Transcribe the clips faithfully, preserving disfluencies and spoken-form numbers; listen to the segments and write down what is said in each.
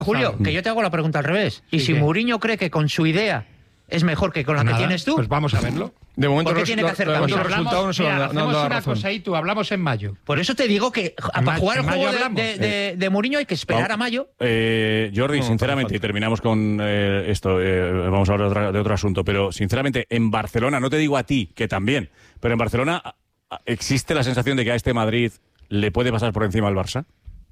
Julio, que yo te hago la pregunta al revés. ¿Y sí, si Mourinho cree que con su idea es mejor que con la Nada, que tienes tú? Pues vamos a verlo. De momento ¿Por qué tiene que hacer los cambios? resultados no mira, hacemos una razón. cosa y tú hablamos en mayo. Por eso te digo que para Ma jugar el juego de, de, de, de Mourinho hay que esperar no. a mayo. Eh, Jordi, no, sinceramente, y terminamos con eh, esto, eh, vamos a hablar de, otra, de otro asunto, pero sinceramente, en Barcelona, no te digo a ti, que también, pero en Barcelona ¿existe la sensación de que a este Madrid le puede pasar por encima al Barça?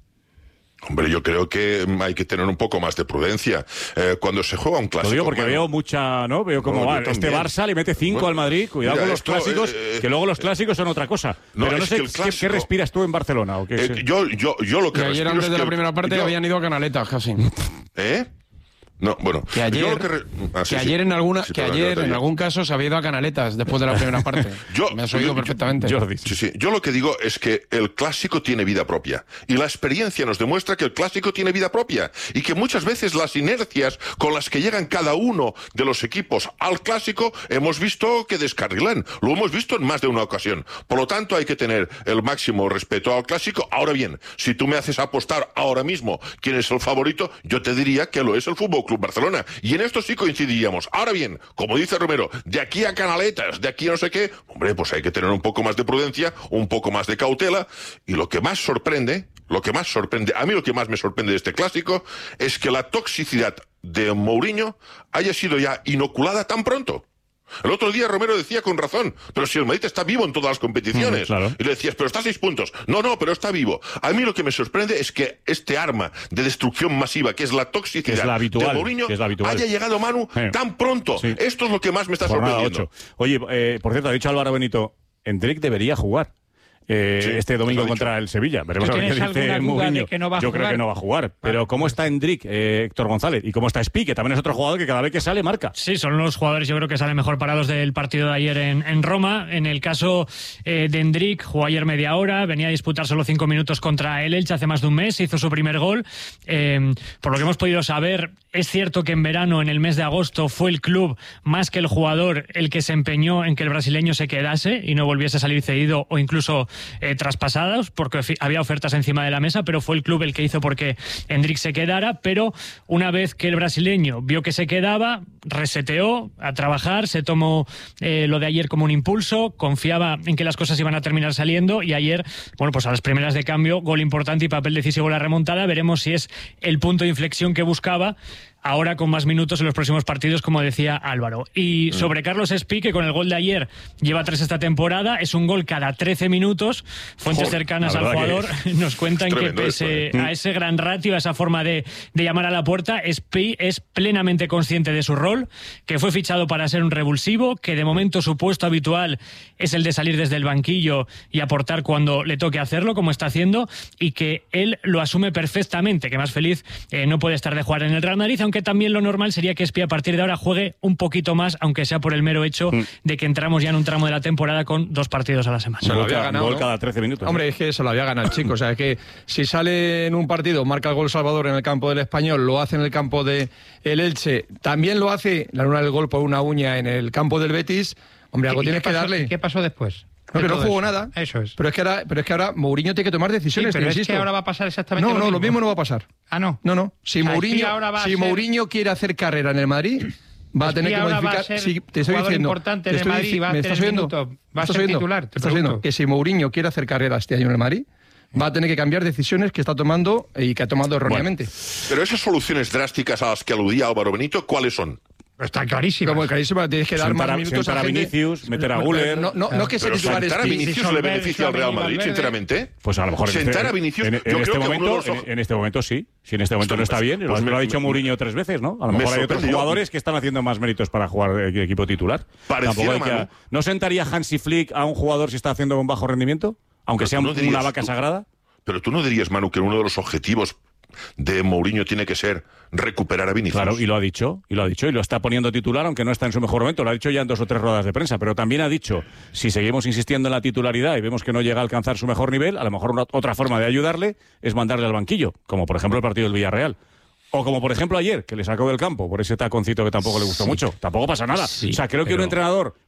Hombre, yo creo que hay que tener un poco más de prudencia. Eh, cuando se juega un clásico... Lo digo porque bueno, veo mucha, ¿no? Veo cómo no, va. Este Barça le mete cinco bueno, al Madrid. Cuidado mira, con los esto, clásicos, eh, que luego los clásicos son otra cosa. No, Pero no sé, clásico, ¿qué, ¿qué respiras tú en Barcelona? ¿O qué, eh, sí? yo, yo, yo lo que y ayer antes es de que la primera parte yo, habían ido a Canaletas casi. ¿Eh? No, bueno, que ayer, que, re... ah, que sí, ayer sí. en alguna, sí, que ayer en algún caso se había ido a Canaletas después de la primera parte. yo, Me has oído yo, perfectamente. Yo, sí, sí. Yo lo que digo es que el clásico tiene vida propia y la experiencia nos demuestra que el clásico tiene vida propia y que muchas veces las inercias con las que llegan cada uno de los equipos al clásico hemos visto que descarrilan. Lo hemos visto en más de una ocasión. Por lo tanto, hay que tener el máximo respeto al clásico. Ahora bien, si tú me haces apostar ahora mismo quién es el favorito, yo te diría que lo es el Fútbol Club Barcelona. Y en esto sí coincidiríamos. Ahora bien, como dice Romero, de aquí a Canaletas, de aquí a no sé qué, hombre, pues hay que tener un poco más de prudencia, un poco más de cautela. Y lo que más sorprende, lo que más sorprende, a mí lo que más me sorprende de este clásico, es que la toxicidad de Mourinho haya sido ya inoculada tan pronto. El otro día Romero decía con razón, pero si el Madrid está vivo en todas las competiciones. Mm, claro. Y le decías, pero está a seis puntos. No, no, pero está vivo. A mí lo que me sorprende es que este arma de destrucción masiva, que es la toxicidad es la habitual, de Mourinho, es la habitual. haya llegado, Manu, eh. tan pronto. Sí. Esto es lo que más me está por sorprendiendo. Nada, Oye, eh, por cierto, ha dicho Álvaro Benito, Endrick debería jugar. Eh, sí, este domingo contra el Sevilla. Veremos a ver qué dice Mourinho. Que no va a Yo jugar? creo que no va a jugar. Pero ¿cómo está Endrick, eh, Héctor González? ¿Y cómo está Spi, que también es otro jugador que cada vez que sale marca? Sí, son los jugadores yo creo que salen mejor parados del partido de ayer en, en Roma. En el caso eh, de Endrick, jugó ayer media hora, venía a disputar solo cinco minutos contra el Elche hace más de un mes, hizo su primer gol. Eh, por lo que hemos podido saber, es cierto que en verano, en el mes de agosto, fue el club más que el jugador el que se empeñó en que el brasileño se quedase y no volviese a salir cedido o incluso eh, traspasado, porque había ofertas encima de la mesa, pero fue el club el que hizo porque Endrick se quedara. Pero una vez que el brasileño vio que se quedaba, reseteó a trabajar, se tomó eh, lo de ayer como un impulso, confiaba en que las cosas iban a terminar saliendo y ayer, bueno, pues a las primeras de cambio, gol importante y papel decisivo en la remontada. Veremos si es el punto de inflexión que buscaba, ahora con más minutos en los próximos partidos, como decía Álvaro. Y sobre Carlos Spi, que con el gol de ayer lleva tres esta temporada, es un gol cada trece minutos. Fuentes Joder, cercanas al jugador que nos cuentan que pese esto, ¿eh? a ese gran ratio, a esa forma de, de llamar a la puerta, Spi es plenamente consciente de su rol, que fue fichado para ser un revulsivo, que de momento su puesto habitual es el de salir desde el banquillo y aportar cuando le toque hacerlo, como está haciendo, y que él lo asume perfectamente, que más feliz eh, no puede estar de jugar en el Real Madrid, aunque también lo normal sería que Spi a partir de ahora juegue un poquito más, aunque sea por el mero hecho mm. de que entramos ya en un tramo de la temporada con dos partidos a la semana. Se lo había ganado, gol ¿no? cada trece minutos. Hombre, es que se lo había ganado el chico. O sea, es que si sale en un partido, marca el gol Salvador en el campo del Español, lo hace en el campo del Elche, también lo hace, la luna del gol por una uña en el campo del Betis, hombre, algo tienes que darle. ¿Qué pasó después? No, que no jugó eso. nada. Eso es. Pero es que ahora, pero es que ahora Mourinho tiene que tomar decisiones. Sí, pero te es insisto. que ahora va a pasar exactamente no, lo no, mismo. lo mismo no va a pasar. Ah, no. No, no. Si o sea, Mourinho, si ser... Mourinho quiere hacer carrera en el Madrid, va a tener que modificar. Va a si, te estoy diciendo. Importante en el Madrid, va a ¿me tener estás oyendo? Minuto, va a ser oyendo? titular. Te estás oyendo que si Mourinho quiere hacer carrera este año en el Madrid, va a tener que cambiar decisiones que está tomando y que ha tomado erróneamente. Bueno, pero esas soluciones drásticas a las que aludía Álvaro Benito, ¿cuáles son? Está clarísimo. Como clarísimo, tienes que dar sentar más a, minutos sentar a, a Vinicius, gente. meter a Güler. No, no, no que se titular sentar a Vinicius si le beneficia al Real Madrid, sinceramente. Pues a lo mejor sentar en, a Vinicius. En, en, yo este creo momento, que los... en, en este momento sí. Si en este momento no está bien, pues lo, me, lo ha dicho Mourinho tres veces, ¿no? A lo mejor hay otros jugadores que están haciendo más méritos para jugar de equipo titular. Tampoco hay que, ¿No sentaría Hansi Flick a un jugador si está haciendo un bajo rendimiento? Aunque sea no dirías, una vaca tú, sagrada. Pero tú no dirías, Manu, que uno de los objetivos de Mourinho tiene que ser recuperar a Vinicius. Claro, y lo ha dicho, y lo ha dicho, y lo está poniendo titular, aunque no está en su mejor momento. Lo ha dicho ya en dos o tres ruedas de prensa, pero también ha dicho, si seguimos insistiendo en la titularidad y vemos que no llega a alcanzar su mejor nivel, a lo mejor una, otra forma de ayudarle es mandarle al banquillo, como por ejemplo el partido del Villarreal. O como por ejemplo ayer, que le sacó del campo por ese taconcito que tampoco le gustó sí. mucho. Tampoco pasa nada. Sí, o sea, creo que un entrenador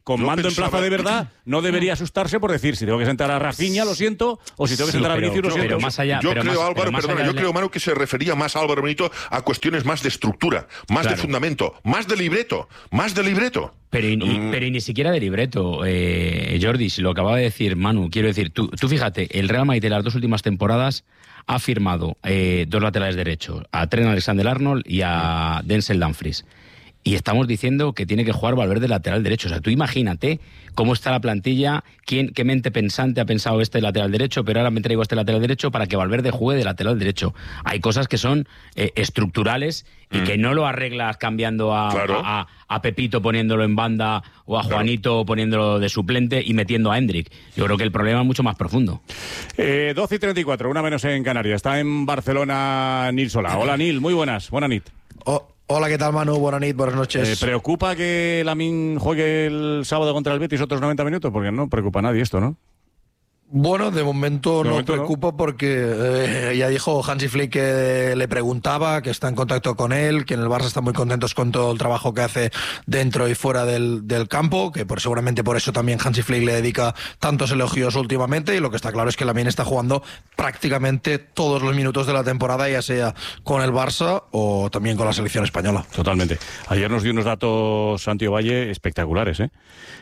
con yo mando pensaba... en plaza de verdad, no debería asustarse por decir si tengo que sentar a Rafinha, lo siento, o si tengo que Sí, sentar a pero- Vinicius, lo pero siento. más allá- Yo pero creo, más- Álvaro, pero más perdona, allá yo de- creo, Manu, que se refería más, Álvaro Benito, a cuestiones más de estructura, más Claro. de fundamento, más de libreto, más de libreto. Pero y, y- pero y ni siquiera de libreto, eh, Jordi, si lo acababa de decir Manu, quiero decir, tú, tú fíjate, el Real Madrid de las dos últimas temporadas ha firmado eh, dos laterales derechos, a Trent Alexander-Arnold y a Denzel Dumfries. Y estamos diciendo que tiene que jugar Valverde lateral derecho. O sea, tú imagínate cómo está la plantilla, quién, qué mente pensante ha pensado este lateral derecho, pero ahora me traigo este lateral derecho para que Valverde juegue de lateral derecho. Hay cosas que son eh, estructurales y mm. que no lo arreglas cambiando a, claro. a, a Pepito poniéndolo en banda o a Juanito claro. poniéndolo de suplente y metiendo a Hendrik. Yo creo que el problema es mucho más profundo. Eh, doce y treinta y cuatro, una menos en Canarias. Está en Barcelona Nil Solà. Hola Nil, muy buenas. Buena nit. Oh. Hola, ¿qué tal, Manu? Buenas noches, buenas noches. Eh, ¿Preocupa que Lamine juegue el sábado contra el Betis otros noventa minutos? Porque no preocupa a nadie esto, ¿no? Bueno, de momento de no momento preocupa no. porque eh, ya dijo Hansi Flick que le preguntaba, que está en contacto con él, que en el Barça están muy contentos con todo el trabajo que hace dentro y fuera del, del campo, que por, seguramente por eso también Hansi Flick le dedica tantos elogios últimamente, y lo que está claro es que Lamine está jugando prácticamente todos los minutos de la temporada, ya sea con el Barça o también con la selección española. Totalmente. Ayer nos dio unos datos Santi Valle espectaculares, ¿eh?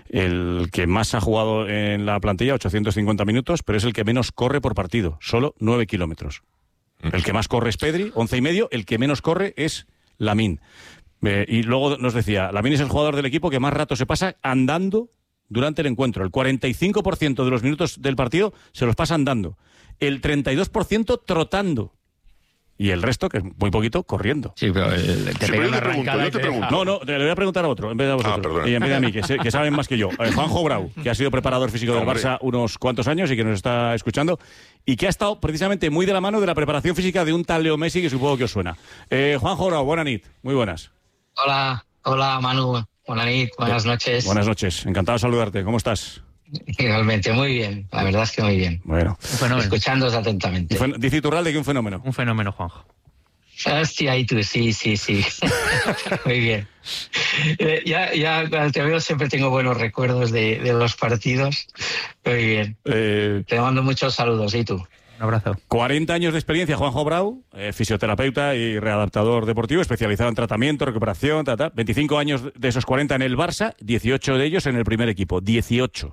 El que más ha jugado en la plantilla, ochocientos cincuenta minutos, pero es el que menos corre por partido, solo nueve kilómetros. El que más corre es Pedri, once y medio, el que menos corre es Lamine. Eh, y luego nos decía, Lamine es el jugador del equipo que más rato se pasa andando durante el encuentro. El cuarenta y cinco por ciento de los minutos del partido se los pasa andando. El treinta y dos por ciento trotando. Y el resto, que es muy poquito, corriendo. Sí, pero eh, te sí, pega pero una yo te pregunto, arrancada yo y te te pregunto. deja- No, no, le voy a preguntar a otro, en vez de a vosotros. Ah, y en vez de a mí, que, sé- que saben más que yo. Eh, Juanjo Brau, que ha sido preparador físico del Hombre. Barça unos cuantos años y que nos está escuchando, y que ha estado precisamente muy de la mano de la preparación física de un tal Leo Messi, que supongo que os suena. Eh, Juanjo Brau, buena nit, muy buenas. Hola, hola Manu, buenas nit, buenas noches. Buenas noches, encantado de saludarte, ¿cómo estás? Igualmente, muy bien, la verdad es que muy bien. Bueno. Un fenómeno. Escuchándoos atentamente. Fen- Dice Iturralde que un fenómeno. Un fenómeno, Juanjo. Hostia, y tú, sí, sí, sí. Muy bien. Eh, ya, ya cuando te veo siempre tengo buenos recuerdos de, de los partidos. Muy bien. Eh, Te mando muchos saludos, ¿y tú? Un abrazo. cuarenta años de experiencia, Juanjo Brau, eh, fisioterapeuta y readaptador deportivo, especializado en tratamiento, recuperación, ta, ta. veinticinco años de esos cuarenta en el Barça, dieciocho de ellos en el primer equipo, dieciocho.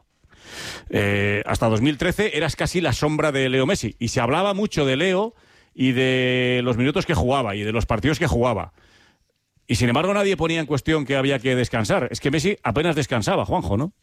Eh, hasta dos mil trece eras casi la sombra de Leo Messi, y se hablaba mucho de Leo y de los minutos que jugaba y de los partidos que jugaba. Y sin embargo nadie ponía en cuestión que había que descansar. Es que Messi apenas descansaba, Juanjo, ¿no?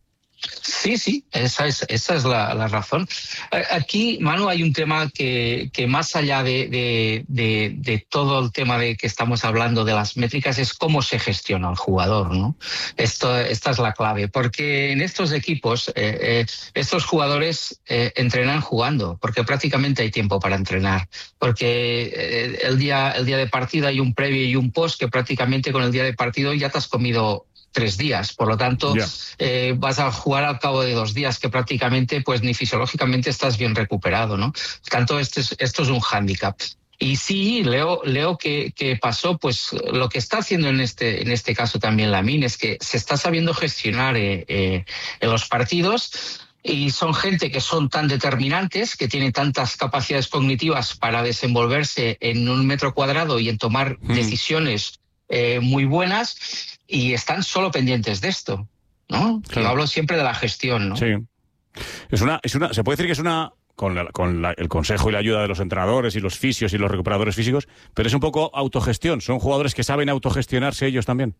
Sí, sí, esa es, esa es la, la razón. Aquí, Manu, hay un tema que, que más allá de, de, de, de todo el tema de que estamos hablando de las métricas, es cómo se gestiona el jugador, ¿no? Esto, esta es la clave, porque en estos equipos, eh, eh, estos jugadores eh, entrenan jugando, porque prácticamente hay tiempo para entrenar, porque eh, el día, el día de partido hay un previo y un post que prácticamente con el día de partido ya te has comido tres días, por lo tanto Yeah. eh, vas a jugar al cabo de dos días que prácticamente pues ni fisiológicamente estás bien recuperado, ¿no? Por tanto, esto es, esto es un hándicap. Y sí, Leo, Leo que, que pasó, pues lo que está haciendo en este, en este caso también Lamine es que se está sabiendo gestionar eh, eh, en los partidos. Y son gente que son tan determinantes, que tienen tantas capacidades cognitivas para desenvolverse en un metro cuadrado y en tomar Mm. decisiones eh, muy buenas, y están solo pendientes de esto, ¿no? Claro. Yo hablo siempre de la gestión, ¿no? Sí. Es una, es una, se puede decir que es una, con, la- con la- el consejo y la ayuda de los entrenadores y los fisios y los recuperadores físicos, pero es un poco autogestión. Son jugadores que saben autogestionarse ellos también.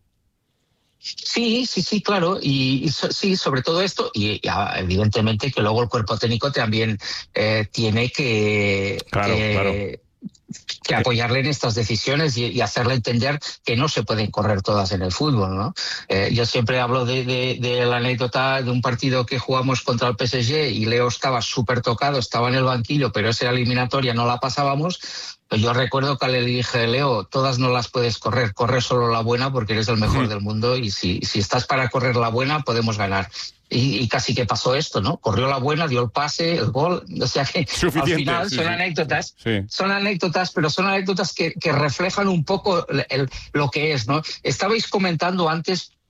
Sí, sí, sí, claro, y, y so- sí, sobre todo esto, y, y, ah, evidentemente que luego el cuerpo técnico también eh, tiene que, Claro, que, claro. que apoyarle en estas decisiones y, y hacerle entender que no se pueden correr todas en el fútbol, ¿no? Eh, yo siempre hablo de, de, de la anécdota de un partido que jugamos contra el P S G y Leo estaba súper tocado, estaba en el banquillo, pero esa eliminatoria no la pasábamos. Pues yo recuerdo que le dije, Leo, todas no las puedes correr, corre solo la buena porque eres el mejor del mundo, y si, si estás para correr la buena podemos ganar. Y, y casi que pasó esto, ¿no? Corrió la buena, dio el pase, el gol, o sea que Suficiente, al final sí, son sí. anécdotas, Sí. son anécdotas, pero son anécdotas que, que reflejan un poco el- el- lo que es, ¿no? Estabais comentando antes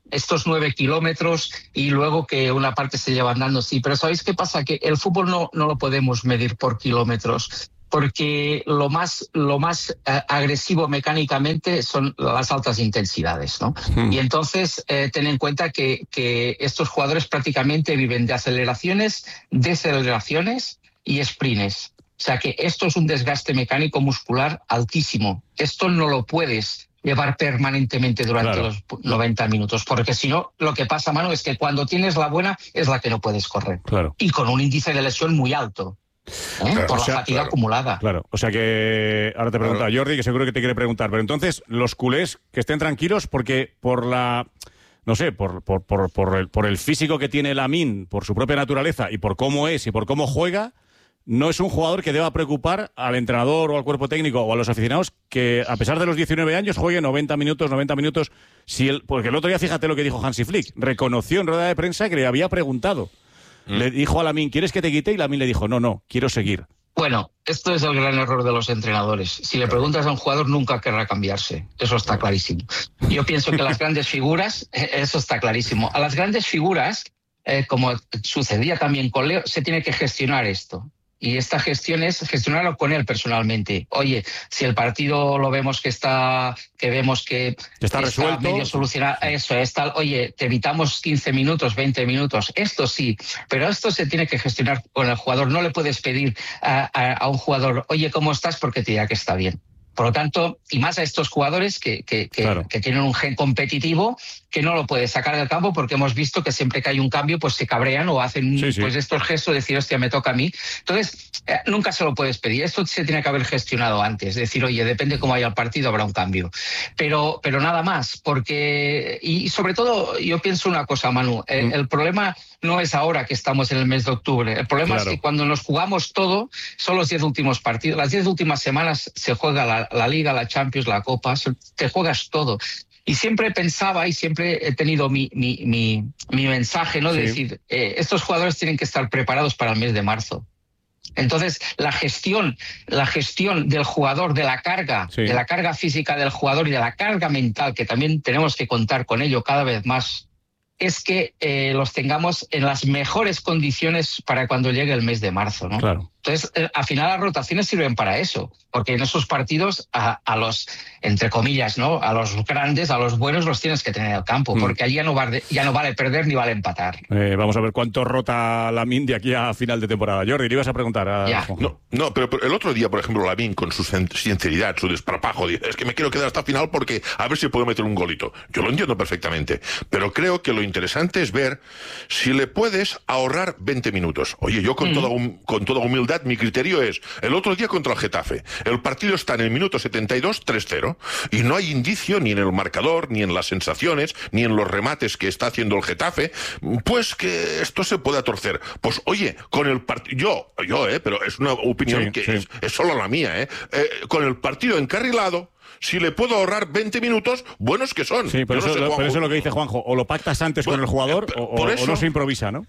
estos nueve kilómetros y luego que una parte se lleva andando, sí, pero ¿sabéis qué pasa? Que el fútbol no, no lo podemos medir por kilómetros, porque lo más, lo más eh, agresivo mecánicamente son las altas intensidades, ¿no? Hmm. Y entonces eh, ten en cuenta que, que estos jugadores prácticamente viven de aceleraciones, deceleraciones y sprints. O sea que esto es un desgaste mecánico muscular altísimo. Esto no lo puedes llevar permanentemente durante claro. los noventa minutos, porque si no, lo que pasa, Manu, es que cuando tienes la buena es la que no puedes correr. Claro. Y con un índice de lesión muy alto. ¿eh? Claro, por o sea, la fatiga claro, acumulada. Claro, o sea que ahora te pregunta claro. Jordi, que seguro que te quiere preguntar, pero entonces los culés que estén tranquilos porque por la... No sé, por, por, por, por, el, por el físico que tiene Lamine, por su propia naturaleza y por cómo es y por cómo juega, no es un jugador que deba preocupar al entrenador o al cuerpo técnico o a los aficionados que, a pesar de los diecinueve años, juegue noventa minutos, noventa minutos. Si el, porque el otro día, fíjate lo que dijo Hansi Flick, reconoció en rueda de prensa que le había preguntado. Mm. Le dijo a Lamine, ¿quieres que te quite? Y Lamine le dijo, no, no, quiero seguir. Bueno, esto es el gran error de los entrenadores. Si le preguntas a un jugador, nunca querrá cambiarse. Eso está clarísimo. Yo pienso que las grandes figuras, eso está clarísimo. A las grandes figuras, eh, como sucedía también con Leo, se tiene que gestionar esto. Y esta gestión es gestionarlo con él personalmente. Oye, si el partido lo vemos que está, que vemos que está, está resuelto, medio solucionado, eso es tal. Oye, te evitamos quince minutos, veinte minutos. Esto sí, pero esto se tiene que gestionar con el jugador. No le puedes pedir a, a, a un jugador, oye, ¿cómo estás? Porque te diga que está bien. Por lo tanto, y más a estos jugadores que, que, que, claro. que tienen un gen competitivo que no lo puedes sacar del campo porque hemos visto que siempre que hay un cambio pues se cabrean o hacen sí, sí. pues estos gestos de decir, hostia, me toca a mí. Entonces, eh, nunca se lo puedes pedir. Esto se tiene que haber gestionado antes. Decir, oye, depende cómo haya el partido, habrá un cambio. Pero, pero nada más, porque... Y sobre todo, yo pienso una cosa, Manu. El, mm. el problema no es ahora que estamos en el mes de octubre. El problema claro. es que cuando nos jugamos todo, son los diez últimos partidos. Las diez últimas semanas se juega la, la Liga, la Champions, la Copa, te juegas todo. Y siempre pensaba y siempre he tenido mi, mi, mi, mi mensaje, ¿no? De sí. decir, eh, estos jugadores tienen que estar preparados para el mes de marzo. Entonces, la gestión, la gestión del jugador, de la carga, sí. de la carga física del jugador y de la carga mental, que también tenemos que contar con ello cada vez más, es que eh, los tengamos en las mejores condiciones para cuando llegue el mes de marzo, ¿no? Claro. Entonces, eh, al final las rotaciones sirven para eso, porque en esos partidos a, a los, entre comillas, ¿no? A los grandes, a los buenos los tienes que tener en el campo, mm. porque allí ya no, vale, ya no vale perder ni vale empatar. Eh, vamos a ver cuánto rota Lamine de aquí a final de temporada. Jordi, le ibas a preguntar a... Ya. No, no pero, pero el otro día, por ejemplo, Lamine, con su sinceridad, su desparpajo, dice, es que me quiero quedar hasta final porque a ver si puedo meter un golito. Yo lo entiendo perfectamente, pero creo que lo interesante es ver si le puedes ahorrar veinte minutos. Oye, yo con, mm. toda, hum, con toda humildad, mi criterio es, el otro día contra el Getafe, el partido está en el minuto setenta y dos, tres cero, y no hay indicio ni en el marcador, ni en las sensaciones, ni en los remates que está haciendo el Getafe, pues que esto se pueda torcer. Pues oye, con el partido, yo, yo, eh, pero es una opinión sí, que sí. Es, es solo la mía, eh, eh, con el partido encarrilado, si le puedo ahorrar veinte minutos, buenos que son. Sí, pero, eso, no sé, lo, pero eso es lo que dice Juanjo. O lo pactas antes bueno, con el jugador eh, o, eso, o no se improvisa, ¿no?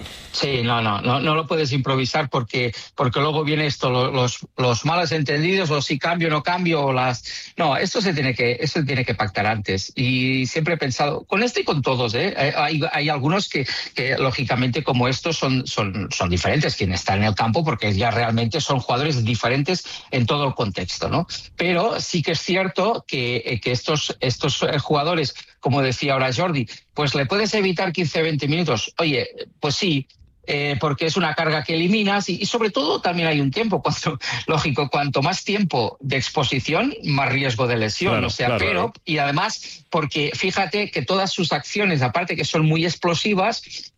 Sí, no, no, no, no lo puedes improvisar porque, porque luego viene esto, los, los, los malos entendidos, o si cambio o no cambio, o las... No, esto se tiene que, esto se tiene que pactar antes. Y siempre he pensado, con este y con todos, ¿eh? Hay, hay algunos que, que, lógicamente, como estos, son, son, son diferentes, quienes están en el campo, porque ya realmente son jugadores diferentes en todo el contexto, ¿no? Pero sí que es cierto que, que estos, estos jugadores, como decía ahora Jordi, pues le puedes evitar quince, veinte minutos. Oye, pues sí, eh, porque es una carga que eliminas y, y sobre todo también hay un tiempo. Cuanto, lógico, cuanto más tiempo de exposición, más riesgo de lesión. Claro, o sea, claro, pero, claro. Y además, porque fíjate que todas sus acciones, aparte que son muy explosivas,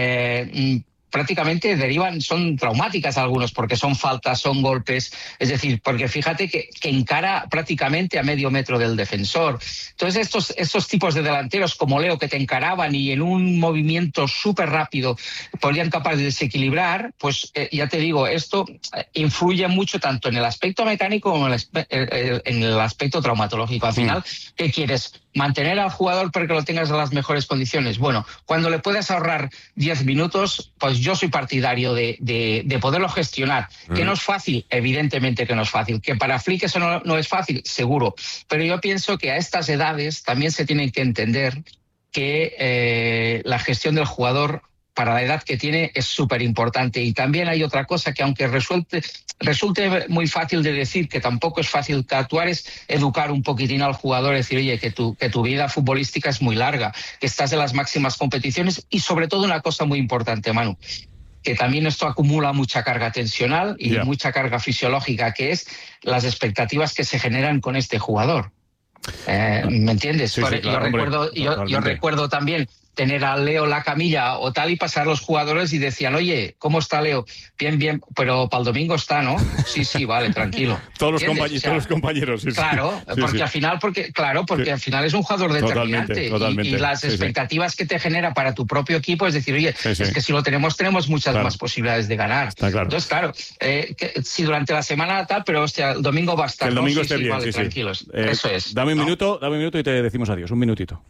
eh, prácticamente derivan, son traumáticas algunos, porque son faltas, son golpes, es decir, porque fíjate que, que encara prácticamente a medio metro del defensor. Entonces estos, estos tipos de delanteros como Leo, que te encaraban y en un movimiento súper rápido podían capaz de desequilibrar, pues eh, ya te digo, esto influye mucho tanto en el aspecto mecánico como en el, en el aspecto traumatológico. Al final, mm. ¿qué quieres? ¿Mantener al jugador para que lo tengas en las mejores condiciones? Bueno, cuando le puedas ahorrar diez minutos, pues yo soy partidario de, de, de poderlo gestionar. Mm. Que no es fácil, evidentemente que no es fácil. Que para Flick eso no, no es fácil, seguro. Pero yo pienso que a estas edades también se tienen que entender que eh, la gestión del jugador para la edad que tiene es súper importante. Y también hay otra cosa que, aunque resulte, resulte muy fácil de decir, que tampoco es fácil que actuar, es educar un poquitín al jugador, decir, oye, que tu, que tu vida futbolística es muy larga, que estás en las máximas competiciones, y sobre todo una cosa muy importante, Manu, que también esto acumula mucha carga tensional y yeah. mucha carga fisiológica, que es las expectativas que se generan con este jugador. Eh, ¿Me entiendes? Sí, sí, claro, yo, hombre, recuerdo, yo, yo recuerdo también tener a Leo la camilla o tal y pasar los jugadores y decían, oye, ¿cómo está Leo? Bien, bien, pero para el domingo está, ¿no? Sí, sí, vale, tranquilo. todos, los compañeros, o sea, todos los compañeros, sí, claro, sí. porque sí, al final, porque claro, porque sí. al final es un jugador determinante totalmente, totalmente. Y, y las expectativas sí, sí. que te genera para tu propio equipo es decir, oye, sí, sí. es que si lo tenemos, tenemos muchas claro. más posibilidades de ganar. Está claro. Entonces, claro, eh, que, si durante la semana tal, pero hostia, el domingo va a estar. Que el domingo ¿no? esté sí, bien, sí, vale, sí, tranquilos. Eh, Eso es. Dame un ¿no? minuto, dame un minuto y te decimos adiós. Un minutito.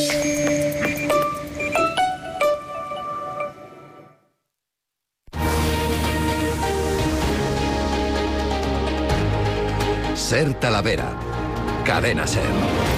Ser Talavera. Cadena Ser.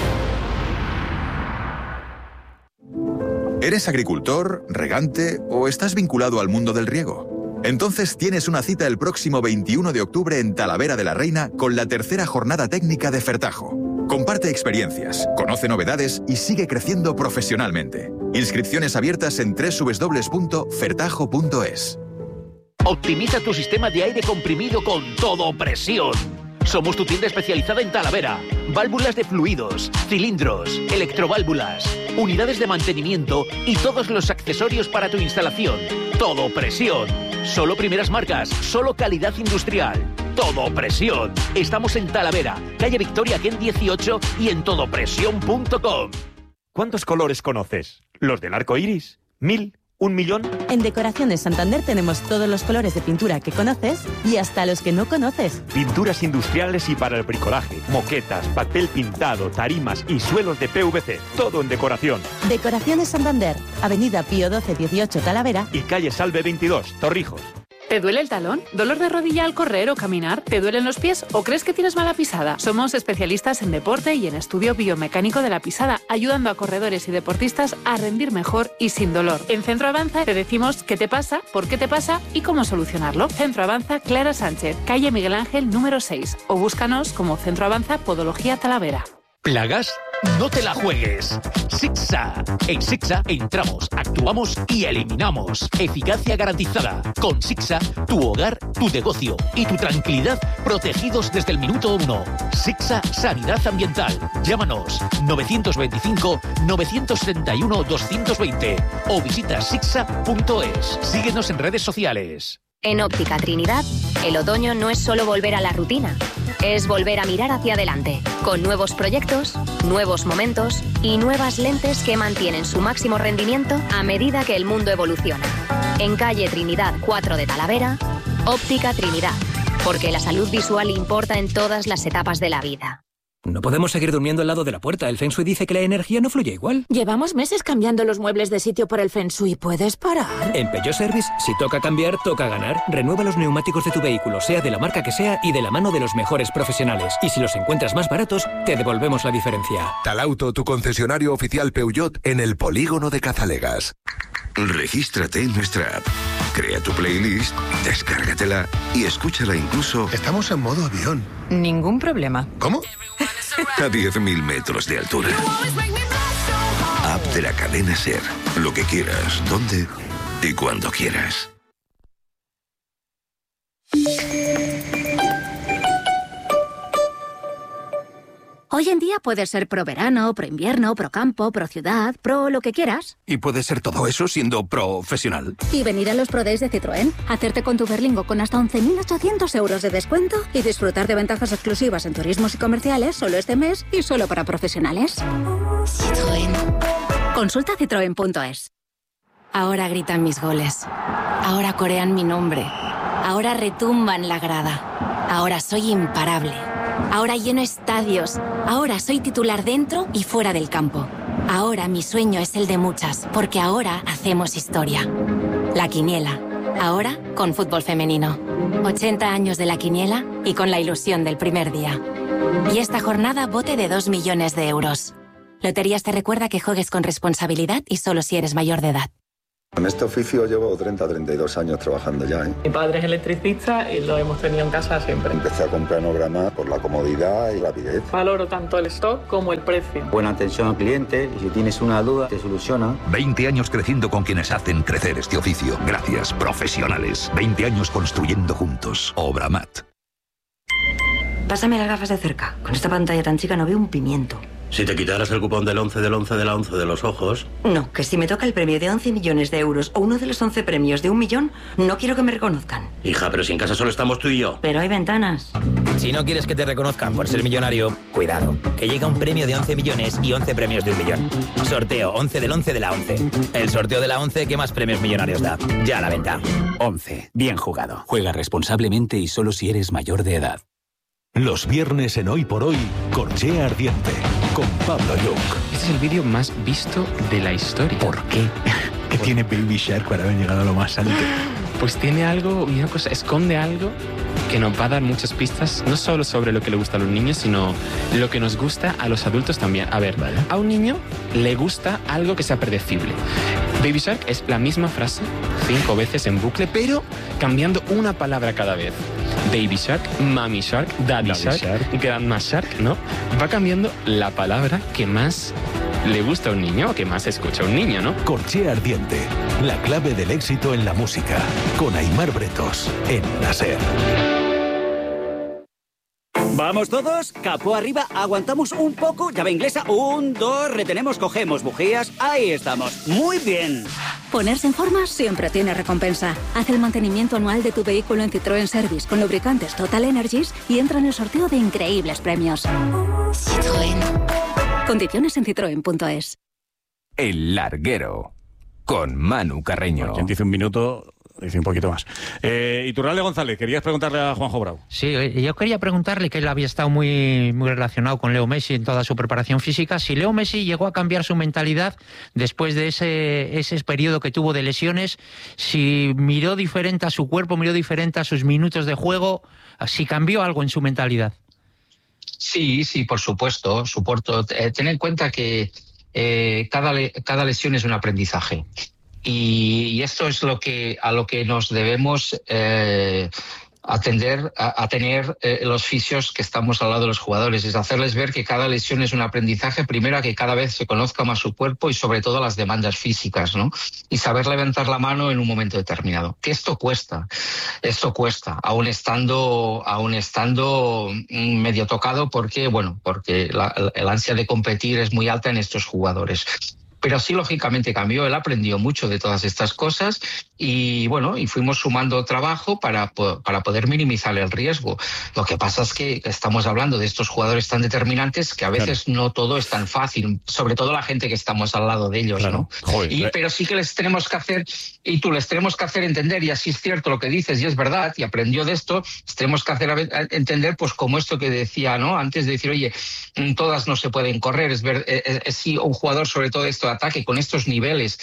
¿Eres agricultor, regante o estás vinculado al mundo del riego? Entonces tienes una cita el próximo veintiuno de octubre en Talavera de la Reina con la tercera jornada técnica de Fertajo. Comparte experiencias, conoce novedades y sigue creciendo profesionalmente. Inscripciones abiertas en doble u doble u doble u punto fertajo punto es. Optimiza tu sistema de aire comprimido con Todo Presión. Somos tu tienda especializada en Talavera. Válvulas de fluidos, cilindros, electroválvulas, unidades de mantenimiento y todos los accesorios para tu instalación. Todo Presión. Solo primeras marcas, solo calidad industrial. Todo Presión. Estamos en Talavera, calle Victoria Ken dieciocho y en todo presión punto com. ¿Cuántos colores conoces? ¿Los del arco iris? ¿Mil? ¿Un millón? En Decoraciones Santander tenemos todos los colores de pintura que conoces y hasta los que no conoces. Pinturas industriales y para el bricolaje, moquetas, papel pintado, tarimas y suelos de P V C. Todo en decoración. Decoraciones Santander, Avenida Pío doce dieciocho Talavera y calle Salve veintidós, Torrijos. ¿Te duele el talón? ¿Dolor de rodilla al correr o caminar? ¿Te duelen los pies o crees que tienes mala pisada? Somos especialistas en deporte y en estudio biomecánico de la pisada, ayudando a corredores y deportistas a rendir mejor y sin dolor. En Centro Avanza te decimos qué te pasa, por qué te pasa y cómo solucionarlo. Centro Avanza Clara Sánchez, calle Miguel Ángel número seis, o búscanos como Centro Avanza Podología Talavera. ¿Plagas? No te la juegues. Sixa. En Sixa entramos, actuamos y eliminamos. Eficacia garantizada. Con Sixa, tu hogar, tu negocio y tu tranquilidad protegidos desde el minuto uno. Sixa Sanidad Ambiental. Llámanos novecientos veinticinco, novecientos setenta y uno, doscientos veinte o visita sixa punto es. Síguenos en redes sociales. En Óptica Trinidad, el otoño no es solo volver a la rutina, es volver a mirar hacia adelante, con nuevos proyectos, nuevos momentos y nuevas lentes que mantienen su máximo rendimiento a medida que el mundo evoluciona. En calle Trinidad cuatro de Talavera, Óptica Trinidad, porque la salud visual importa en todas las etapas de la vida. No podemos seguir durmiendo al lado de la puerta. El Feng Shui dice que la energía no fluye igual. Llevamos meses cambiando los muebles de sitio por el Feng Shui. ¿Puedes parar? En Peugeot Service, si toca cambiar, toca ganar. Renueva los neumáticos de tu vehículo, sea de la marca que sea y de la mano de los mejores profesionales. Y si los encuentras más baratos, te devolvemos la diferencia. Talauto, tu concesionario oficial Peugeot en el polígono de Cazalegas. Regístrate en nuestra app. Crea tu playlist, descárgatela y escúchala incluso... Estamos en modo avión. Ningún problema. ¿Cómo? A diez mil metros de altura. App de la cadena SER. Lo que quieras, donde y cuando quieras. Hoy en día puedes ser pro verano, pro invierno, pro campo, pro ciudad, pro lo que quieras. Y puedes ser todo eso siendo profesional. Y venir a los Pro Days de Citroën, hacerte con tu Berlingo con hasta once mil ochocientos euros de descuento y disfrutar de ventajas exclusivas en turismos y comerciales solo este mes y solo para profesionales. Citroën. Consulta citroen punto es. Ahora gritan mis goles. Ahora corean mi nombre. Ahora retumban la grada. Ahora soy imparable. Ahora lleno estadios. Ahora soy titular dentro y fuera del campo. Ahora mi sueño es el de muchas, porque ahora hacemos historia. La Quiniela. Ahora con fútbol femenino. ochenta años de La Quiniela y con la ilusión del primer día. Y esta jornada bote de dos millones de euros. Loterías te recuerda que juegues con responsabilidad y solo si eres mayor de edad. En este oficio llevo treinta a treinta y dos años trabajando ya, ¿eh? Mi padre es electricista y lo hemos tenido en casa siempre. Empecé a comprar en Ograma por la comodidad y rapidez. Valoro tanto el stock como el precio. Buena atención al cliente y si tienes una duda te soluciona. veinte años creciendo con quienes hacen crecer este oficio. Gracias, profesionales. veinte años construyendo juntos. Obramat. Pásame las gafas de cerca. Con esta pantalla tan chica no veo un pimiento. Si te quitaras el cupón del once del once de la once de los ojos... No, que si me toca el premio de once millones de euros o uno de los once premios de un millón, no quiero que me reconozcan. Hija, pero si en casa solo estamos tú y yo. Pero hay ventanas. Si no quieres que te reconozcan por ser millonario, cuidado, que llega un premio de once millones y once premios de un millón. Sorteo once del once de la once. El sorteo de la once que más premios millonarios da. Ya a la venta. once. Bien jugado. Juega responsablemente y solo si eres mayor de edad. Los viernes en Hoy por Hoy, Corchea Ardiente, con Pablo Young. Este es el vídeo más visto de la historia. ¿Por qué? ¿Qué tiene Baby Shark para haber llegado a lo más alto? Pues tiene algo, una cosa, esconde algo que nos va a dar muchas pistas, no solo sobre lo que le gusta a los niños, sino lo que nos gusta a los adultos también. A ver, ¿vale? A un niño le gusta algo que sea predecible. Baby Shark es la misma frase cinco veces en bucle, pero cambiando una palabra cada vez. Baby Shark, Mommy Shark, Daddy, Daddy Shark, Shark, Grandma Shark, ¿no? Va cambiando la palabra que más le gusta a un niño o que más escucha a un niño, ¿no? Corchea Ardiente, la clave del éxito en la música, con Aimar Bretos, en la SER. ¿Vamos todos? Capó arriba, aguantamos un poco, llave inglesa, un, dos, retenemos, cogemos bujías, ahí estamos, muy bien. Ponerse en forma siempre tiene recompensa. Haz el mantenimiento anual de tu vehículo en Citroën Service con lubricantes Total Energies y entra en el sorteo de increíbles premios. Citroën. Condiciones en citroen punto es. El Larguero, con Manu Carreño. Quien dice un minuto, dice un poquito más. Eh, Iturralde González, querías preguntarle a Juanjo Bravo. Sí, yo quería preguntarle, que él había estado muy, muy relacionado con Leo Messi en toda su preparación física, si Leo Messi llegó a cambiar su mentalidad después de ese, ese periodo que tuvo de lesiones, si miró diferente a su cuerpo, miró diferente a sus minutos de juego, si cambió algo en su mentalidad. Sí, sí, por supuesto. supuesto. Eh, ten en cuenta que eh, cada, le, cada lesión es un aprendizaje. Y, y esto es lo que a lo que nos debemos eh, atender a, a tener eh, los fisios que estamos al lado de los jugadores, es hacerles ver que cada lesión es un aprendizaje, primero a que cada vez se conozca más su cuerpo y sobre todo las demandas físicas, ¿no? Y saber levantar la mano en un momento determinado. Que esto cuesta, esto cuesta, aún estando, aún estando medio tocado, porque bueno, porque la, el ansia de competir es muy alta en estos jugadores. Pero sí, lógicamente cambió, él aprendió mucho de todas estas cosas y bueno, y fuimos sumando trabajo para, para poder minimizar el riesgo. Lo que pasa es que estamos hablando de estos jugadores tan determinantes que a veces claro. no todo es tan fácil, sobre todo la gente que estamos al lado de ellos, claro. ¿no? Joder, y, pero sí que les tenemos que hacer, y tú les tenemos que hacer entender, y así es cierto lo que dices, y es verdad, y aprendió de esto, les tenemos que hacer entender, pues como esto que decía, ¿no? Antes de decir, oye, todas no se pueden correr, es ver, es, es, sí, un jugador sobre todo esto de ataque con estos niveles,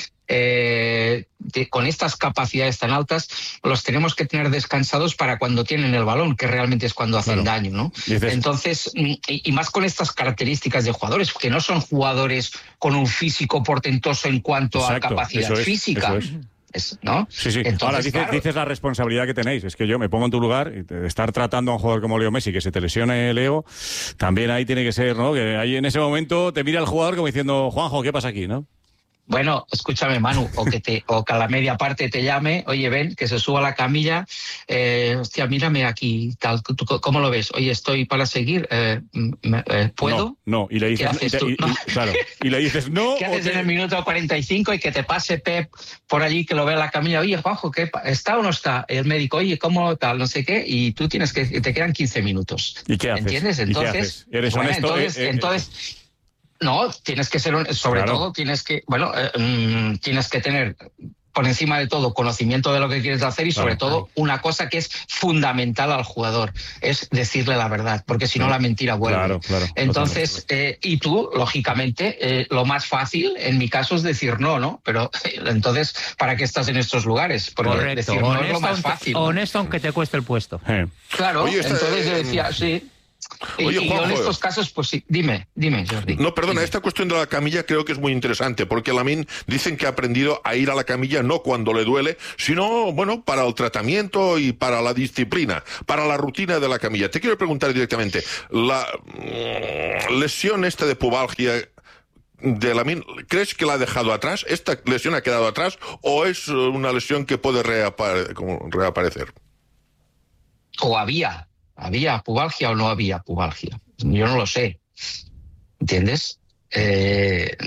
eh, de, con estas capacidades tan altas, los tenemos que tener descansados para cuando tienen el balón, que realmente es cuando hacen claro. daño, ¿no? Dices... Entonces, y, y más con estas características de jugadores, que no son jugadores con un físico portentoso en cuanto Exacto, a capacidad eso es, física. Eso es. Es, ¿no? Sí, sí. Entonces, Ahora dices, claro. dices la responsabilidad que tenéis. Es que yo me pongo en tu lugar y de estar tratando a un jugador como Leo Messi, que se te lesione el ego, también ahí tiene que ser, ¿no? Que ahí en ese momento te mira el jugador como diciendo, Juanjo, ¿qué pasa aquí, no? Bueno, escúchame, Manu, o que te, o que a la media parte te llame, oye, ven, que se suba a la camilla, eh, hostia, mírame aquí, tal, ¿tú, ¿cómo lo ves? Oye, estoy para seguir, eh, eh, ¿puedo? No, no, y le dices, ¿Qué haces tú? Y, y, ¿No? claro, y le dices no. ¿Qué haces te... en el minuto cuarenta y cinco y que te pase Pep por allí, que lo vea a la camilla, oye, Juanjo, ¿qué, ¿está o no está? El médico, oye, ¿cómo tal? No sé qué, y tú tienes que, te quedan quince minutos. ¿Y qué haces? ¿Entiendes? Entonces, ¿Y qué haces? ¿Eres bueno, honesto? entonces, eh, eh, entonces no, tienes que ser, sobre claro. todo, tienes que, bueno, eh, mm, tienes que tener por encima de todo conocimiento de lo que quieres hacer y sobre claro. todo una cosa que es fundamental al jugador, es decirle la verdad, porque si no la mentira vuelve. Claro, claro, Entonces, eh, y tú, lógicamente, eh, lo más fácil en mi caso es decir no, ¿no? Pero eh, entonces, ¿para qué estás en estos lugares? Porque Correcto. decir no honesto, es lo más fácil. Honesto, ¿no? Aunque te cueste el puesto. Eh. Claro, Oye, entonces eh, yo decía, sí. Oye, y, y Juanjo, en estos casos, pues sí, dime, dime, Jordi. No, perdona, dime. Esta cuestión de la camilla creo que es muy interesante, porque Lamine dicen que ha aprendido a ir a la camilla no cuando le duele, sino, bueno, para el tratamiento y para la disciplina, para la rutina de la camilla. Te quiero preguntar directamente, la mm, lesión esta de pubalgia de Lamine, ¿crees que la ha dejado atrás? ¿Esta lesión ha quedado atrás o es una lesión que puede reapare- como reaparecer? O había, había pubalgia o no había pubalgia. Yo no lo sé, ¿entiendes? Eh,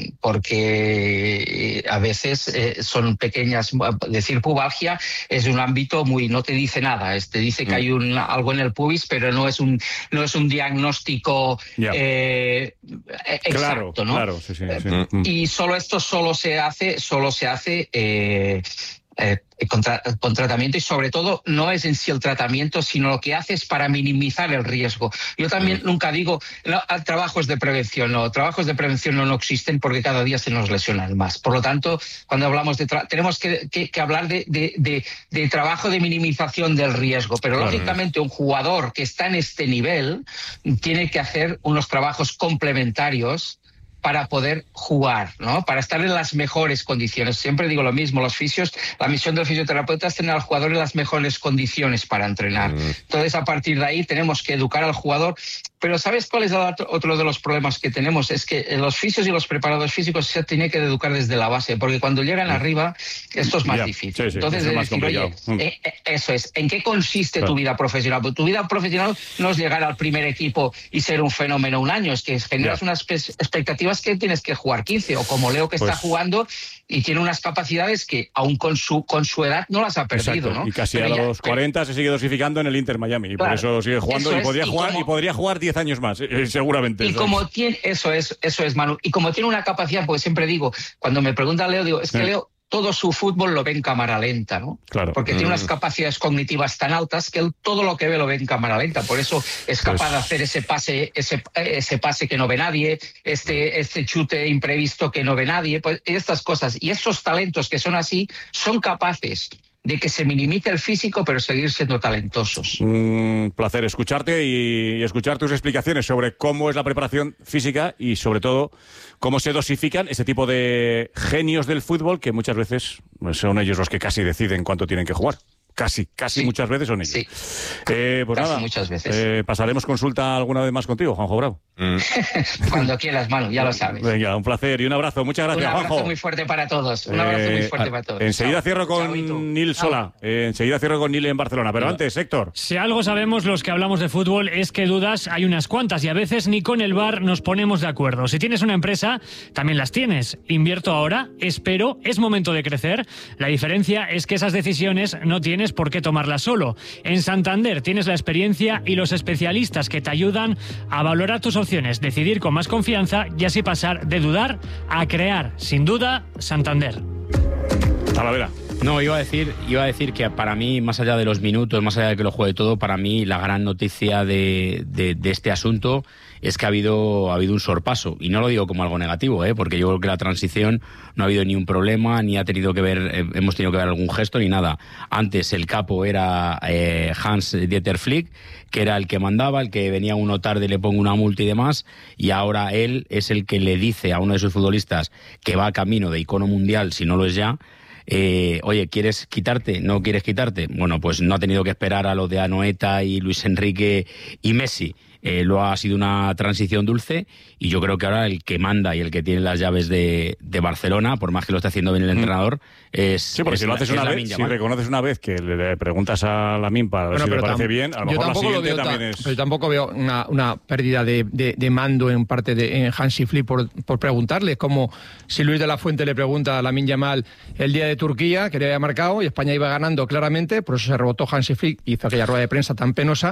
porque a veces eh, son pequeñas, decir pubalgia es un ámbito muy, no te dice nada, es, te dice que hay un, algo en el pubis, pero no es un, no es un diagnóstico yeah. eh, exacto, claro, ¿no? Claro, sí, sí, sí. Eh, y solo esto solo se hace, solo se hace eh, Eh, con, tra con tratamiento, y sobre todo no es en sí el tratamiento, sino lo que hace es para minimizar el riesgo. Yo también mm. nunca digo no, trabajos de prevención, no, trabajos de prevención no, no existen porque cada día se nos lesionan más. Por lo tanto, cuando hablamos de tenemos que, que, que hablar de, de, de, de trabajo de minimización del riesgo, pero claro, lógicamente un jugador que está en este nivel tiene que hacer unos trabajos complementarios para poder jugar, ¿no? Para estar en las mejores condiciones. Siempre digo lo mismo, los fisios, la misión del fisioterapeuta es tener al jugador en las mejores condiciones para entrenar. Mm. Entonces, a partir de ahí tenemos que educar al jugador. Pero ¿sabes cuál es otro de los problemas que tenemos? Es que los fisios y los preparadores físicos se tienen que educar desde la base, porque cuando llegan arriba esto es más yeah, difícil. Sí, sí, Entonces, es decir, oye, mm. eh, eso es, ¿en qué consiste claro. tu vida profesional? Pues tu vida profesional no es llegar al primer equipo y ser un fenómeno un año, es que generas yeah. unas expectativas que tienes que jugar quince, o como Leo que pues, está jugando y tiene unas capacidades que aún con su con su edad no las ha perdido, ¿no? Y casi pero a ya, los cuarenta pero... se sigue dosificando en el Inter Miami, y claro, por eso sigue jugando y podría es, y jugar como... y podría jugar diez años más, eh, seguramente. Y como es. tiene eso es eso es Manu, y como tiene una capacidad, porque siempre digo, cuando me pregunta Leo, digo, es que sí. Leo todo su fútbol lo ve en cámara lenta, ¿no? Claro. Porque mm. tiene unas capacidades cognitivas tan altas que él todo lo que ve lo ve en cámara lenta. Por eso es capaz pues... de hacer ese pase, ese, ese pase que no ve nadie, este, este chute imprevisto que no ve nadie, pues estas cosas. Y esos talentos que son así son capaces de que se minimice el físico, pero seguir siendo talentosos. Un placer escucharte y escuchar tus explicaciones sobre cómo es la preparación física y, sobre todo, cómo se dosifican ese tipo de genios del fútbol que muchas veces son ellos los que casi deciden cuánto tienen que jugar. Casi, casi sí. muchas veces son ellos. Sí. Eh, pues casi nada, muchas veces. Eh, pasaremos consulta alguna vez más contigo, Juanjo Bravo. Mm. Cuando quieras, Manu, ya lo sabes. Venga, un placer y un abrazo. Muchas gracias, Juanjo. Un abrazo Juanjo. muy fuerte para todos. Un abrazo eh, muy fuerte para todos. Enseguida Chao. cierro con Chao, Nil Sola. Eh, enseguida cierro con Nil en Barcelona. Pero antes, Héctor. Si algo sabemos los que hablamos de fútbol es que dudas hay unas cuantas y a veces ni con el V A R nos ponemos de acuerdo. Si tienes una empresa, también las tienes. Invierto ahora, espero, es momento de crecer. La diferencia es que esas decisiones no tienes por qué tomarlas solo. En Santander tienes la experiencia y los especialistas que te ayudan a valorar tus opciones, decidir con más confianza y así pasar de dudar a crear. Sin duda, Santander. Talavera. No, iba a decir, iba a decir que para mí, más allá de los minutos, más allá de que lo juegue todo, para mí la gran noticia de, de, de este asunto es que ha habido, ha habido un sorpaso. Y no lo digo como algo negativo, ¿eh? Porque yo creo que la transición no ha habido ni un problema, ni ha tenido que ver, eh, hemos tenido que ver algún gesto, ni nada. Antes el capo era eh, Hans-Dieter Flick, que era el que mandaba, el que venía uno tarde y le pongo una multa y demás, y ahora él es el que le dice a uno de sus futbolistas que va camino de icono mundial, si no lo es ya, Eh, oye, ¿quieres quitarte? ¿No quieres quitarte? Bueno, pues no ha tenido que esperar a lo de Anoeta y Luis Enrique y Messi. Eh, lo ha sido una transición dulce y yo creo que ahora el que manda y el que tiene las llaves de, de Barcelona, por más que lo esté haciendo bien el entrenador, es sí, porque es si lo haces una vez, si reconoces una vez que le, le preguntas a Lamine para ver bueno, si le parece bien, a lo mejor la siguiente también es... Pero tampoco veo una, una pérdida de, de, de mando en parte de en Hansi Flick por, por preguntarle. Es como si Luis de la Fuente le pregunta a Lamine Yamal el día de Turquía, que le había marcado, y España iba ganando claramente, por eso se rebotó Hansi Flick, hizo aquella rueda de prensa tan penosa,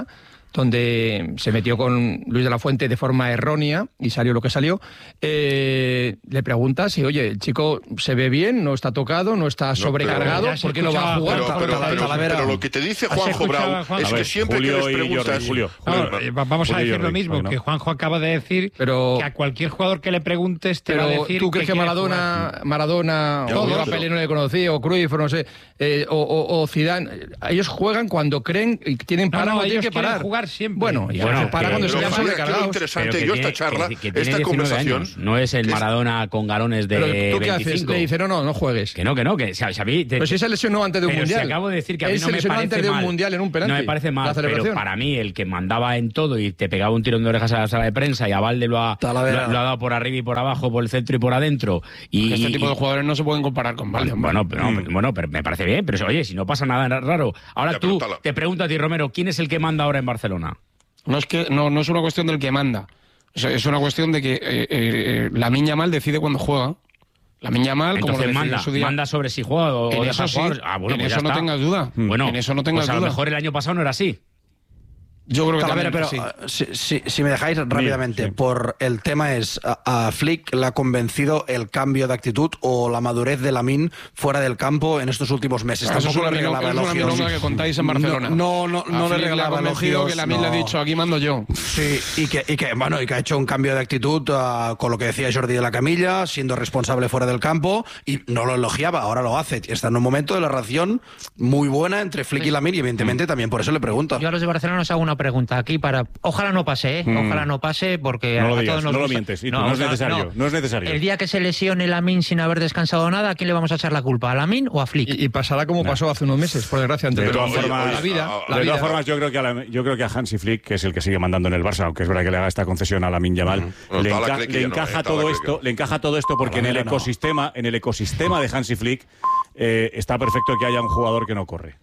donde se metió con Luis de la Fuente de forma errónea y salió lo que salió. Eh, le pregunta si, oye, el chico se ve bien, no está tocado, no está sobrecargado, no, ¿por qué no va a jugar? Pero, pero, pero, pero, pero lo que te dice Juanjo Bravo Juan... es que ver, siempre Julio que les preguntas... Julio, Julio, no, vamos Julio a decir lo mismo, bueno. que Juanjo acaba de decir pero, que a cualquier jugador que le preguntes te pero va a decir ¿tú crees que, que Maradona, jugar? Maradona o a Pelé no le conocía, o Cruyff, o no sé, eh, o, o, o Zidane, ellos juegan cuando creen y tienen para no, no, tienen que parar. jugar siempre. Bueno, y bueno, para cuando se vean sobrecargados. Interesante, yo esta charla, esta conversación... Años. No es el Maradona con galones de ¿Pero tú qué veinticinco. haces? Le dice, no, no, no juegues. Que no, que no, que Xavi... Te, pero si se lesionó antes de un mundial. Si acabo de decir que a mí él no se me lesionó parece antes de un mal. mundial en un penalti. No me parece mal, pero para mí el que mandaba en todo y te pegaba un tirón de orejas a la sala de prensa y a Valde lo ha, lo, lo ha dado por arriba y por abajo, por el centro y por adentro. Y este tipo y, de jugadores no se pueden comparar con Valde. Bueno, pero, no, bueno, pero me parece bien, pero oye, si no pasa nada raro. Ahora ya, tú te pregunto a ti, Romero, ¿quién es el que manda ahora en Barcelona? No es que no, no es una cuestión del que manda. O sea, es una cuestión de que eh, eh, Lamine Yamal decide cuando juega. Lamine Yamal, como lo manda, su día, manda sobre si juega o en deja eso jugar. Sí, ah, bueno, en pues eso no está. tengas duda. Bueno, en eso no tengas pues a duda. lo mejor el año pasado no era así. Yo creo que a también, ver, pero sí. uh, si, si, si me dejáis rápidamente, sí, sí. por el tema es, a, a Flick le ha convencido el cambio de actitud o la madurez de Lamine fuera del campo en estos últimos meses. Ah, Tampoco le regalaba elogios. Es una milonga que contáis en Barcelona. No, no, no, no le regalaba elogios. Que Lamine no. le ha dicho, aquí mando yo. Sí, y que, y que, bueno, y que ha hecho un cambio de actitud uh, con lo que decía Jordi de la Camilla, siendo responsable fuera del campo, y no lo elogiaba, ahora lo hace. Está en un momento de la relación muy buena entre Flick y Lamine, y evidentemente mm. también por eso le pregunto. Yo a los de Barcelona os hago una pregunta aquí para... Ojalá no pase, ¿eh? Mm. Ojalá no pase porque... No lo a digas, todos nos no gusta. lo mientes, y no, no, no es no, necesario, no. no es necesario. El día que se lesione Lamine sin haber descansado nada, ¿a quién le vamos a echar la culpa? ¿A Lamine o a Flick? Y, y pasará como no. pasó hace unos meses, por desgracia. Entre de todas pero, formas, la vida, a, la de vida. todas formas yo, creo que a la, yo creo que a Hansi Flick, que es el que sigue mandando en el Barça, aunque es verdad que le haga esta concesión a Lamine Yamal, uh-huh. le, enca le encaja no, todo esto, le encaja todo esto porque en el ecosistema, en el ecosistema de Hansi Flick eh, está perfecto que haya un jugador que no corre.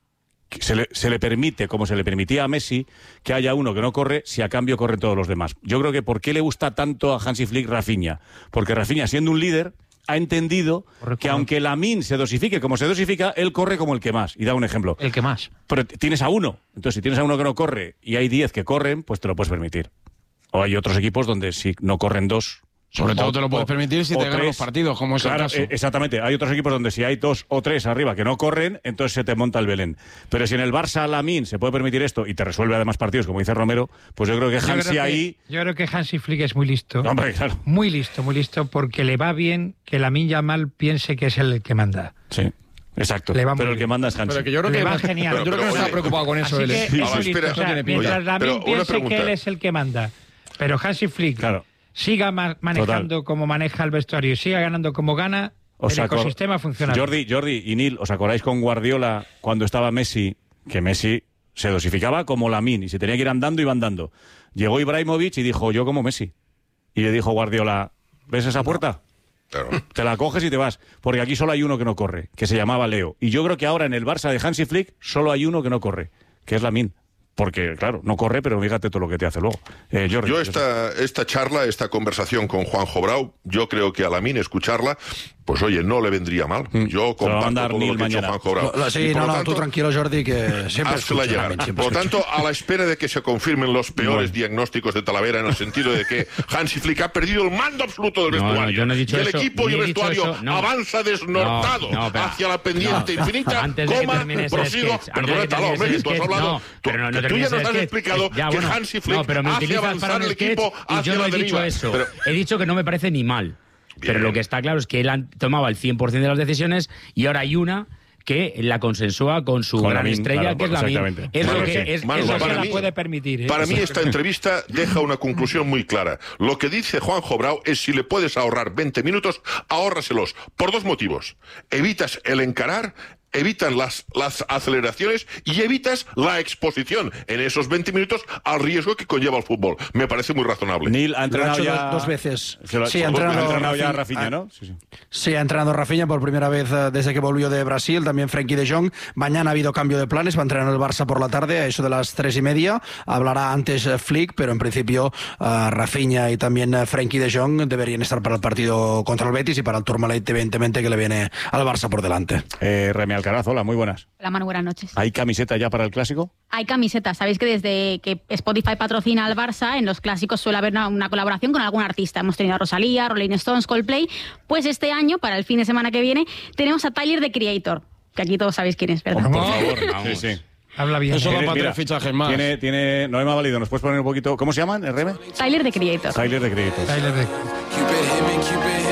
Se le, se le permite, como se le permitía a Messi, que haya uno que no corre si a cambio corren todos los demás. Yo creo que ¿por qué le gusta tanto a Hansi Flick Rafinha? Porque Rafinha, siendo un líder, ha entendido Correcto. que aunque Lamine se dosifique como se dosifica, él corre como el que más. Y da un ejemplo. El que más. Pero tienes a uno. Entonces, si tienes a uno que no corre y hay diez que corren, pues te lo puedes permitir. O hay otros equipos donde si no corren dos... Sobre todo te lo puedes permitir si te ganan los partidos, como es claro, el caso. Eh, exactamente. Hay otros equipos donde si hay dos o tres arriba que no corren, entonces se te monta el Belén. Pero si en el Barça Lamine se puede permitir esto y te resuelve además partidos, como dice Romero, pues yo creo que Hansi creo ahí... Que, yo creo que Hansi Flick es muy listo. Hombre, claro. Muy listo, muy listo, porque le va bien que Lamine Yamal piense que es el que manda. Sí. Exacto, pero el que manda es Hansi. Pero que yo creo que, le va genial. Pero, pero, yo creo que no está preocupado con eso. Así él. Que, eso sí, listo, o sea, mientras Lamine piense que él es el que manda, pero Hansi Flick... Claro. siga ma manejando Total. como maneja el vestuario y siga ganando como gana, el ecosistema funciona. Jordi, Jordi y Neil, ¿os acordáis con Guardiola cuando estaba Messi? Que Messi se dosificaba como Lamine y se tenía que ir andando, iba andando. Llegó Ibrahimovic y dijo, yo como Messi. Y le dijo Guardiola, ¿ves esa puerta? Claro. Te la coges y te vas. Porque aquí solo hay uno que no corre, que se llamaba Leo. Y yo creo que ahora en el Barça de Hansi Flick solo hay uno que no corre, que es Lamine. Porque, claro, no corre, pero fíjate todo lo que te hace luego. Eh, Jordi, yo esta, esta charla, esta conversación con Juanjo Brau, yo creo que a Lamine escucharla, pues oye, no le vendría mal. Yo comparto todo lo que ha dicho Juanjo Brau. Lo, sí, no, no, tanto, tú tranquilo, Jordi, que siempre escucha, llegar. Siempre por lo tanto, a la espera de que se confirmen los peores bueno. diagnósticos de Talavera, en el sentido de que Hansi Flick ha perdido el mando absoluto del vestuario. No, no, yo no he dicho y el eso, equipo y el vestuario no. avanza desnortado no, no, pero, hacia la pendiente no, infinita, antes de coma, prosigo, perdona, Talón, tú has hablado, tú ya nos has explicado ya, que bueno, Hansi Flick no, pero me hace avanzar el equipo y yo no he dicho deriva. eso. Pero, he dicho que no me parece ni mal. Bien. Pero lo que está claro es que él tomaba el cien por ciento de las decisiones y ahora hay una que la consensúa con su con gran Lamine, estrella, claro, que es Lamine. Es bueno, lo que, sí. es, Manu, es lo para que mí, la puede permitir. ¿eh? Para mí esta entrevista deja una conclusión muy clara. Lo que dice Juanjo Brau es si le puedes ahorrar veinte minutos, ahórraselos. Por dos motivos. Evitas el encarar, evitan las, las aceleraciones y evitas la exposición en esos veinte minutos al riesgo que conlleva el fútbol. Me parece muy razonable. Neil ha entrenado ya... dos, dos veces. Lo, sí, ha entrenado, ha entrenado ya Rafinha, ¿no? Sí, sí. sí, ha entrenado Rafinha por primera vez desde que volvió de Brasil, también Frenkie de Jong. Mañana ha habido cambio de planes, va a entrenar el Barça por la tarde, a eso de las tres y media. Hablará antes Flick, pero en principio uh, Rafinha y también uh, Frenkie de Jong deberían estar para el partido contra el Betis y para el Tourmalet, evidentemente, que le viene al Barça por delante. Eh, Remy Alcaraz, hola, muy buenas. Hola, Manu, buenas noches. ¿Hay camiseta ya para el Clásico? Hay camiseta. Sabéis que desde que Spotify patrocina al Barça, en los Clásicos suele haber una, una colaboración con algún artista. Hemos tenido a Rosalía, Rolling Stones, Coldplay. Pues este año, para el fin de semana que viene, tenemos a Tyler, the Creator, que aquí todos sabéis quién es, ¿verdad? Oh, por favor, vamos. Sí, sí. Habla bien. Eso ¿eh? va para tres fichajes más. Tiene, tiene, no me ha valido. ¿Nos puedes poner un poquito? ¿Cómo se llaman, R M? Tyler, the Creator. Tyler, the Creator. Tyler, the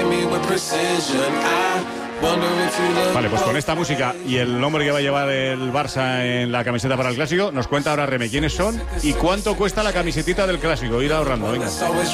Vale, pues con esta música y el nombre que va a llevar el Barça en la camiseta para el Clásico, nos cuenta ahora Reme quiénes son y cuánto cuesta la camiseta del Clásico. Ir ahorrando, venga.